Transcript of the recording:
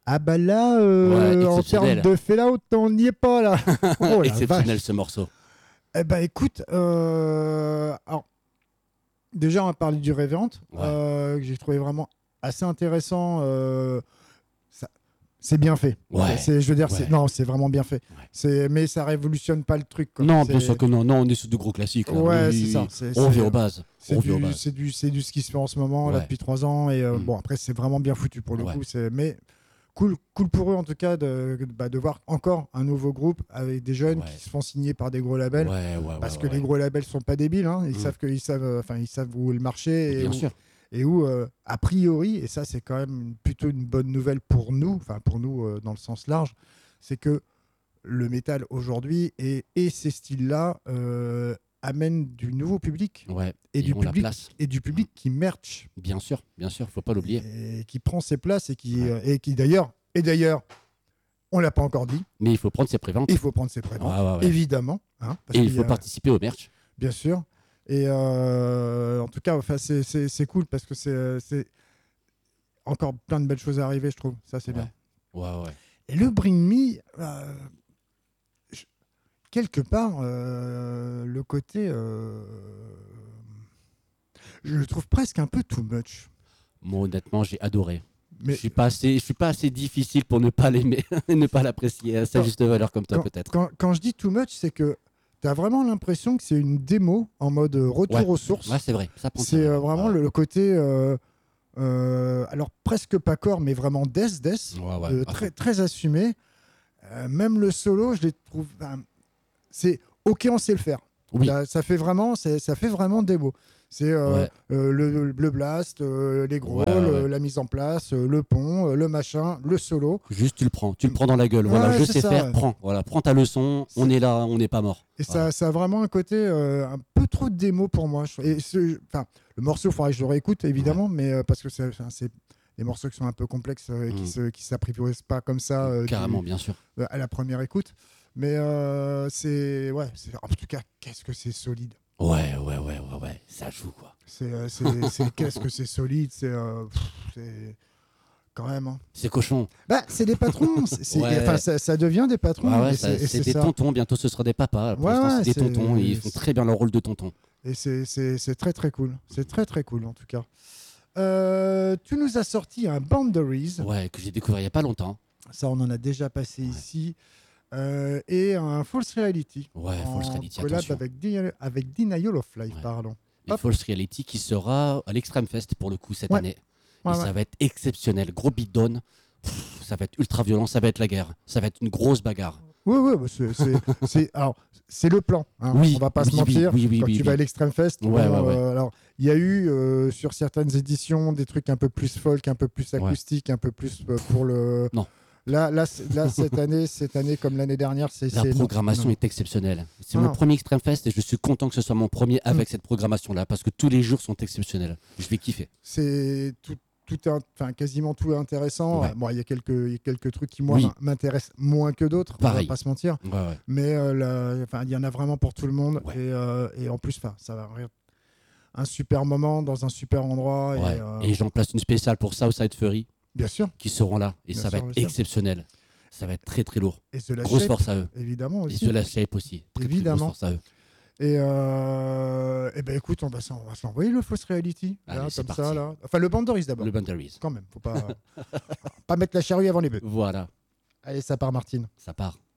Ah bah là, Ouais, en termes exceptionnel. de Fallout, on n'y est pas là. Oh la Exceptionnel vache. ce morceau. Eh ben écoute, alors déjà on va parler du Revenant, Ouais, que j'ai trouvé vraiment assez intéressant. Ça- c'est bien fait. ouais, Je veux dire, ouais, non, c'est vraiment bien fait. ouais. Mais ça révolutionne pas le truc, quoi. Non, bien sûr que non. Non, on est sur de gros classiques là. Oui, Ouais, oui, c'est ça. oui. On revient aux bases. On revient aux bases. C'est du ce qui se fait en ce moment là Ouais. depuis 3 ans et Mm. bon après c'est vraiment bien foutu pour le Ouais. coup. Mais cool pour eux en tout cas de voir encore un nouveau groupe avec des jeunes Ouais. qui se font signer par des gros labels. Ouais, ouais, Parce ouais, que ouais, les ouais. gros labels sont pas débiles, hein. Mm. Ils savent où est le Mais marché bien sûr. et où a priori, et ça c'est quand même plutôt une bonne nouvelle pour nous, enfin pour nous dans le sens large, c'est que le métal aujourd'hui et ces styles-là amènent du nouveau public Ouais. Et on la place. et du public qui merch Bien sûr, faut pas l'oublier. et qui prend ses places Ouais. et qui d'ailleurs on l'a pas encore dit, Mais il faut prendre ses préventes. il faut prendre ses Ouais, préventes ouais, ouais. évidemment, hein, parce Et il qu'il y faut a participer au merch. bien sûr. Et en tout cas, enfin, c'est cool parce que c'est encore plein de belles choses à arriver, je trouve. Ça, c'est bien. Ouais. Ouais, ouais. Et le Bring Me, je- quelque part, le côté, je le trouve presque un peu too much. Moi, honnêtement, j'ai adoré. Mais Je suis pas assez difficile pour ne pas l'aimer, ne pas l'apprécier à sa quand, juste valeur comme toi, peut-être. quand je dis too much, c'est que tu as vraiment l'impression que c'est une démo en mode Ouais. retour aux Ouais, sources. c'est vrai. Ça prend ça. C'est Ouais. vraiment Ouais. le côté, alors presque pas corps, mais vraiment death, Ouais, ouais. À très, fond. très assumé. Même le solo, je les trouve. Ben, c'est ok, on sait le faire. Oui. Ça fait vraiment démo. C'est Ouais. le blast, les Ouais, growls, ouais, ouais. la mise en place, le pont, le machin, le solo. Juste, tu le prends. Tu le prends dans la gueule. Voilà, Ouais, je c'est sais ça. faire. Ouais. Prends. Voilà, prends ta leçon. On est là, on n'est pas mort. Et Voilà. ça a vraiment un côté un peu trop de démo pour moi. Enfin, le morceau, il faudrait que je le réécoute, évidemment, mais parce que c'est des morceaux qui sont un peu complexes et qui s'apprivoisent pas comme ça Carrément, bien sûr. à la première écoute. Mais en tout cas, qu'est-ce que c'est solide. Ouais. Ça joue, quoi. Qu'est-ce que c'est solide. C'est quand même. Hein. C'est cochon. Bah, c'est des patrons. Ouais. Enfin, ça devient des patrons. Ouais, Et c'est c'est des ça. tontons. Bientôt, ce sera des papas. Pour Ouais, l'instant, ouais, c'est des tontons. Et ils font très bien leur rôle de tonton. Et c'est très très cool. C'est très très cool en tout cas. Tu nous as sorti un Boundaries. Ouais, que j'ai découvert il y a pas longtemps. Ça, on en a déjà passé ici. Et un False Reality. Ouais, False Reality, collab attention. avec Denial of Life, Ouais. pardon. Et Hop. False Reality qui sera à l'Extreme Fest pour le coup cette Ouais. année. Ouais, Et ouais. ça va être exceptionnel. Gros beatdown. Ça va être ultra violent. Ça va être la guerre. Ça va être une grosse bagarre. Oui, oui, alors, c'est le plan. Hein. Oui, On va pas oui, se mentir. oui, Quand tu vas à l'Extreme Fest, Ouais, bon, ouais. alors il y a eu sur certaines éditions des trucs un peu plus folk, un peu plus acoustique, un peu plus pour le. Non. Là, cette année comme l'année dernière, La programmation est exceptionnelle. C'est Non. mon premier Extreme Fest et je suis content que ce soit mon premier avec cette programmation-là parce que tous les jours sont exceptionnels. Je vais kiffer. C'est quasiment tout est intéressant. Ouais. Bon, il y a quelques trucs qui moi Oui. m'intéressent moins que d'autres. On va Pareil. pas se mentir. Ouais. Mais il y en a vraiment pour tout le monde. Ouais. Et en plus, ça va être un super moment dans un super endroit. Ouais. Et, Et j'en place une spéciale pour Southside Fury bien sûr. qui seront là et Bien ça va sûr, être bien sûr. exceptionnel. Ça va être très très lourd. Et The Last Grosse Shape, force à eux. évidemment Et aussi. The Last Shape aussi. Très, très Évidemment. grosse force à eux. Et ben écoute, on va se l'envoyer le False Reality. Allez, Là, c'est comme parti. ça, là. Enfin, le Boundaries d'abord. Le Boundaries. Quand même, faut pas, pas mettre la charrue avant les bœufs. Voilà, Allez, ça part, Martine. ça part.